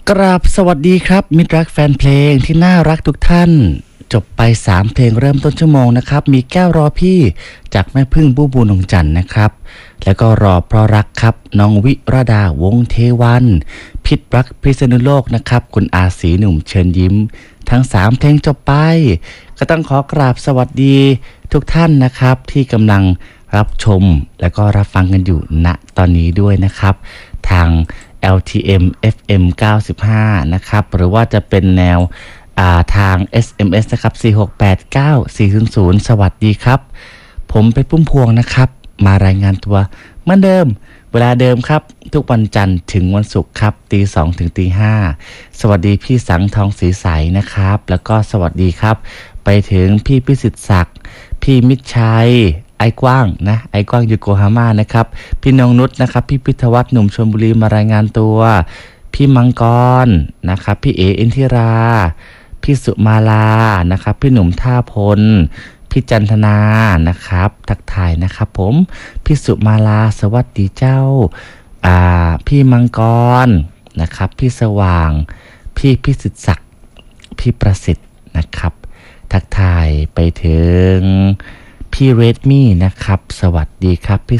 กราบสวัสดีครับมิตรรักแฟนเพลงที่น่ารักทุกท่านจบไป3เพลงเริ่มต้นชั่วโมงนะครับมีแก้วรอพี่จากแม่พึ่งบูบูนงจันทร์นะครับแล้วก็รอเพราะรักครับน้องวิรดาวงเทวันพิษรักพิษณุโลกนะครับคุณอาศรีหนุ่มเชิญยิ้มทั้ง3เพลงจบไปก็ต้องขอกราบสวัสดีทุกท่านนะครับที่กำลังรับชมและก็รับฟังกันอยู่ณตอนนี้ด้วยนะครับทางLTM FM 95นะครับหรือว่าจะเป็นแนวทาง SMS นะครับ4689400สวัสดีครับผมเป็นปุ้มพวงนะครับมารายงานตัวเหมือนเดิมเวลาเดิมครับทุกวันจันทร์ถึงวันศุกร์ครับ2:00 ถึง 5:00สวัสดีพี่สังทองศรีใสนะครับแล้วก็สวัสดีครับไปถึงพี่พิสิทธิ์ศักดิ์พี่มิตรชัยไอ้กว้างนะไอ้กว้างอยู่โกฮาม่านะครับพี่นงนุชนะครับพี่พิทวัฒน์หนุ่มชลบุรีมารายงานตัวพี่มังกรนะครับพี่เออินทิราพี่สุมาลานะครับพี่หนุ่มท่าพลพี่จันทนานะครับทักทายนะครับผมพี่สุมาลาสวัสดีเจ้าพี่มังกรนะครับพี่สว่างพี่พิสิทธิ์ศักดิ์พี่ประสิทธิ์นะครับทักทายไปถึงพี่เรดมี่นะครับสวัสดีครับพี่